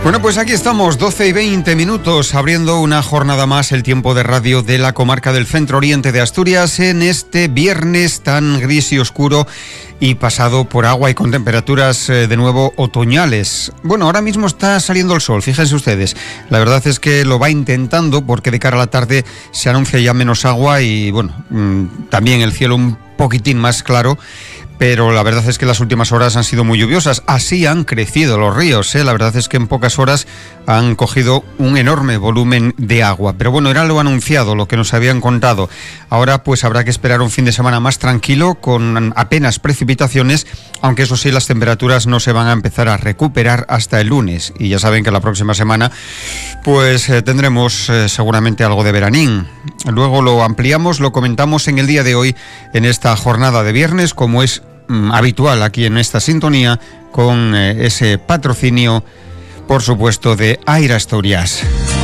Bueno, pues aquí estamos, 12 y 20 minutos, abriendo una jornada más el tiempo de radio de la comarca del Centro Oriente de Asturias en este viernes tan gris y oscuro y pasado por agua y con temperaturas de nuevo otoñales. Bueno, ahora mismo está saliendo el sol, fíjense ustedes. La verdad es que lo va intentando porque de cara a la tarde se anuncia ya menos agua y bueno, también el cielo un poquitín más claro. Pero la verdad es que las últimas horas han sido muy lluviosas. Así han crecido los ríos, ¿eh? La verdad es que en pocas horas han cogido un enorme volumen de agua. Pero bueno, era lo anunciado, lo que nos habían contado. Ahora pues habrá que esperar un fin de semana más tranquilo, con apenas precipitaciones, aunque eso sí, las temperaturas no se van a empezar a recuperar hasta el lunes. Y ya saben que la próxima semana pues tendremos seguramente algo de veranín. Luego lo ampliamos, lo comentamos en el día de hoy, en esta jornada de viernes, como es habitual aquí en esta sintonía, con ese patrocinio, por supuesto, de Air Asturias.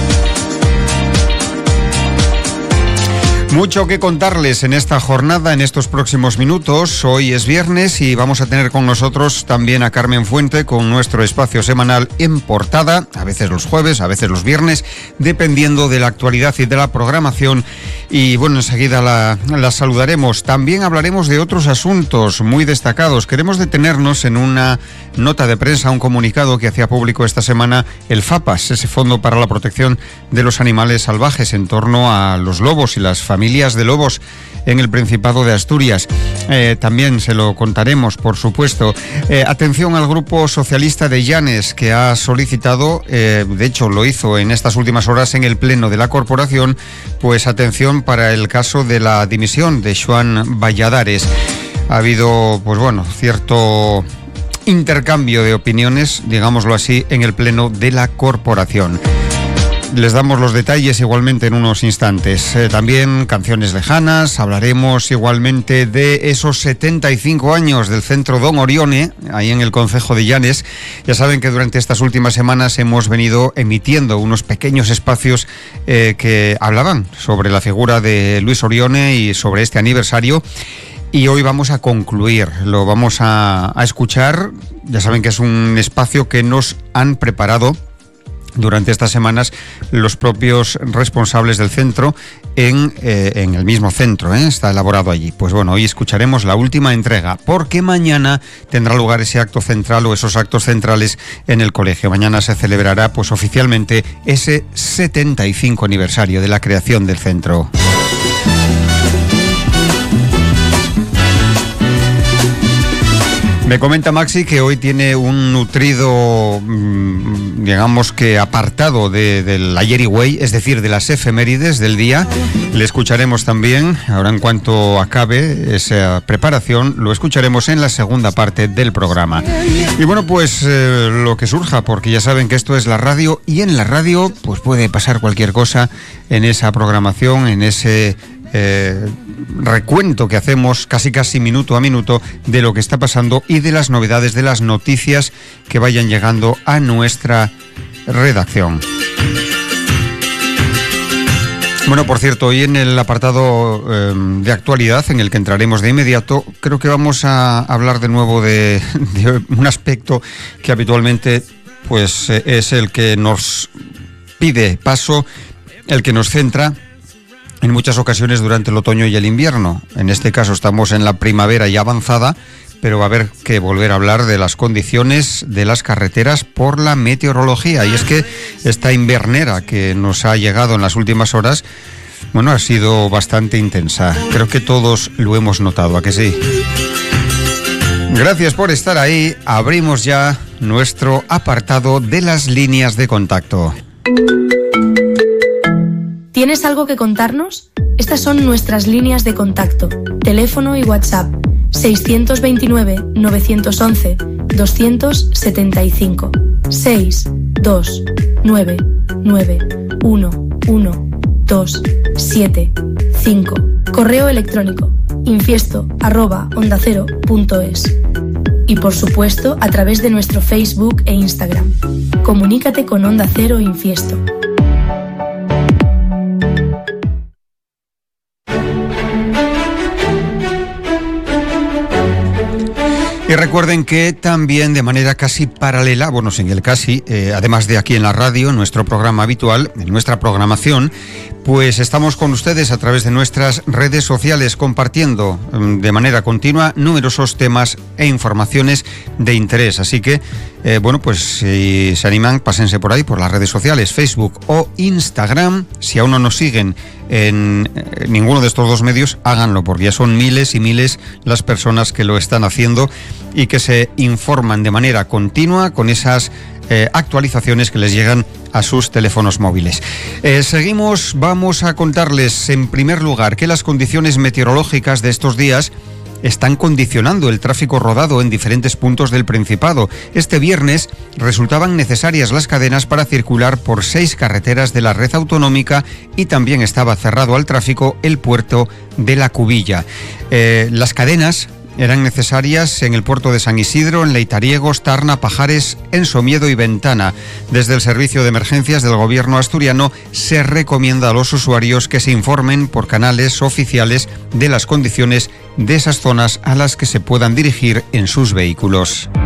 Mucho que contarles en esta jornada, en estos próximos minutos. Hoy es viernes y vamos a tener con nosotros también a Carmen Fuente con nuestro espacio semanal En Portada, a veces los jueves, a veces los viernes, dependiendo de la actualidad y de la programación. Y bueno, enseguida la saludaremos. También hablaremos de otros asuntos muy destacados. Queremos detenernos en una nota de prensa, un comunicado que hacía público esta semana el FAPAS, ese Fondo para la Protección de los Animales Salvajes, en torno a los lobos y las familias de lobos en el Principado de Asturias. También se lo contaremos, por supuesto. Atención al Grupo Socialista de Llanes, que ha solicitado, de hecho lo hizo en estas últimas horas en el Pleno de la Corporación, pues atención para el caso de la dimisión de Joan Valladares. Ha habido, pues bueno, cierto intercambio de opiniones, digámoslo así, en el Pleno de la Corporación. Les damos los detalles igualmente en unos instantes. También canciones lejanas, hablaremos igualmente de esos 75 años del Centro Don Orione, ahí en el concejo de Llanes. Ya saben que durante estas últimas semanas hemos venido emitiendo unos pequeños espacios que hablaban sobre la figura de Luis Orione y sobre este aniversario. Y hoy vamos a concluir, lo vamos a escuchar. Ya saben que es un espacio que nos han preparado durante estas semanas los propios responsables del centro en el mismo centro, está elaborado allí. Pues bueno, hoy escucharemos la última entrega, porque mañana tendrá lugar ese acto central o esos actos centrales en el colegio. Mañana se celebrará pues oficialmente ese 75 aniversario de la creación del centro. Me comenta Maxi que hoy tiene un nutrido, digamos que apartado del ayer y güey, es decir, de las efemérides del día. Le escucharemos también, ahora en cuanto acabe esa preparación, lo escucharemos en la segunda parte del programa. Y bueno, pues lo que surja, porque ya saben que esto es la radio, y en la radio pues puede pasar cualquier cosa en esa programación, en ese recuento que hacemos casi minuto a minuto de lo que está pasando y de las novedades, de las noticias que vayan llegando a nuestra redacción. Bueno, por cierto, hoy en el apartado de actualidad, en el que entraremos de inmediato, creo que vamos a hablar de nuevo de un aspecto que habitualmente pues es el que nos pide paso, el que nos centra en muchas ocasiones durante el otoño y el invierno. En este caso estamos en la primavera ya avanzada, pero va a haber que volver a hablar de las condiciones de las carreteras por la meteorología. Y es que esta invernera que nos ha llegado en las últimas horas, bueno, ha sido bastante intensa. Creo que todos lo hemos notado, ¿a que sí? Gracias por estar ahí. Abrimos ya nuestro apartado de las líneas de contacto. ¿Tienes algo que contarnos? Estas son nuestras líneas de contacto. Teléfono y WhatsApp 629-911-275 629911275. Correo electrónico infiesto@ondacero.es. Y por supuesto a través de nuestro Facebook e Instagram. Comunícate con Onda Cero Infiesto. Y Recuerden que también de manera casi paralela, bueno, sin el casi, además de aquí en la radio, en nuestro programa habitual, en nuestra programación, pues estamos con ustedes a través de nuestras redes sociales compartiendo de manera continua numerosos temas e informaciones de interés. Así que, bueno, pues si se animan, pásense por ahí, por las redes sociales, Facebook o Instagram. Si aún no nos siguen en ninguno de estos dos medios, háganlo, porque ya son miles y miles las personas que lo están haciendo y que se informan de manera continua con esas actualizaciones que les llegan a sus teléfonos móviles. Seguimos, vamos a contarles en primer lugar que las condiciones meteorológicas de estos días están condicionando el tráfico rodado en diferentes puntos del Principado. Este viernes resultaban necesarias las cadenas para circular por 6 carreteras de la red autonómica y también estaba cerrado al tráfico el puerto de La Cubilla. Las cadenas eran necesarias en el puerto de San Isidro, en Leitariegos, Tarna, Pajares, en Somiedo y Ventana. Desde el Servicio de Emergencias del Gobierno asturiano se recomienda a los usuarios que se informen por canales oficiales de las condiciones de esas zonas a las que se puedan dirigir en sus vehículos.